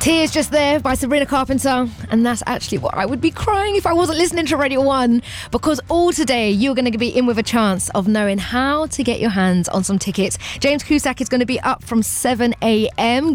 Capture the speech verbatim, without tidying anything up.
Tears Just There by Sabrina Carpenter. And that's actually what I would be crying if I wasn't listening to Radio one, because all today you're going to be in with a chance of knowing how to get your hands on some tickets. James Cusack is going to be up from seven a.m.